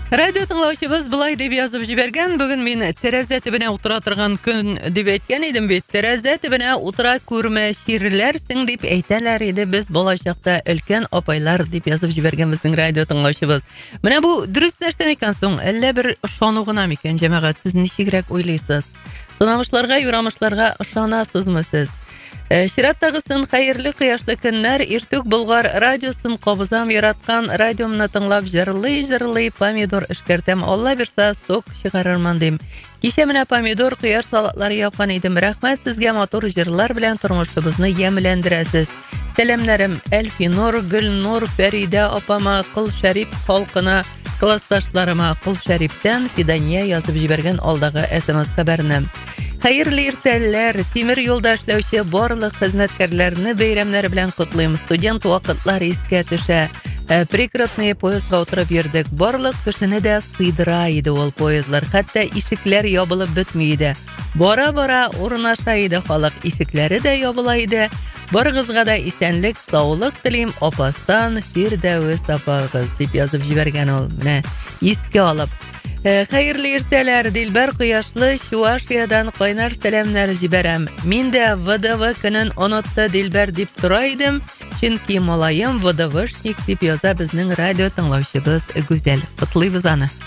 Радио тыңлаучыбыз булай дип язып җибәргән. Бүген мин тәрәзә төбенә утыра торган көн дип әйткән идем бит. Тәрәзә төбенә утыра күрмәширләрсең дип әйтәләр иде без балачакта, өлкән апайлар дип язып җибәргән безнең радио тыңлаучыбыз. Менә бу дөрес нәрсә микән соң? Әллә бер ышану гына микән, җәмәгать? Сез ничегрәк уйлыйсыз? Сынамышларга, юрамышларга ышанасызмы сез? Чираттагысын хәерле кояшлы көннәр, иртүк Болгар радиосын кабызам, яраткан радиомны тыңлап җырлый помидор эшкәртәм. Алла бирса сок чыгарырман дим. Кичә менә помидор, кыяр салатлары япкан идем. Рәхмәт сезгә, матур җырлар белән тормышыбызны ямьләндерәсез. Сәламнәрем Әлфинур, Гөлнур, Фәридә апама, Кыл Шәрип халкына, классташларыма, Кыл Шәриптән Фидания язып җибәргән алдагы SMS хәбәрне. Хәерле иртәләр, тимер юлда эшләүче барлык хезмәткәрләрне бәйрәмнәре белән котлыйм. Студент вакытлар искә төшә. Прикрытный поездга утырып йөрдек. Барлык кешене дә сыйдыра иде ул поездлар. Хәтта ишекләр ябылып бетми иде. Бара-бара урнаша иде халык, ишекләре дә ябыла иде. Барыгызга да исәнлек, саулык телим, апастан Фирдәвес апагыз дип язып җибәргән ул. Менә искә алып. Хәерле иртәләр, Дилбәр кояшлы Чувашиядан кайнар сәламнар җибәрәм. Мин дә ВДВ көнен онытты Дилбәр дип тора идем. Чөнки малаем ВДВшник дип яза безнең радио тыңлаучыбыз Гүзәл. Котлыйбыз аны.